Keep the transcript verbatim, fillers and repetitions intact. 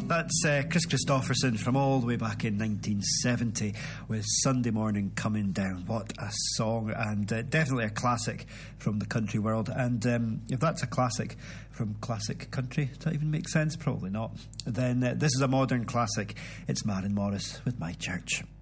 That's uh, Chris Christopherson from all the way back in nineteen seventy with Sunday Morning Coming Down. What a song, and uh, definitely a classic from the country world. And um, if that's a classic from classic country, does that even make sense? Probably not. Then uh, this is a modern classic. It's Maren Morris with My Church.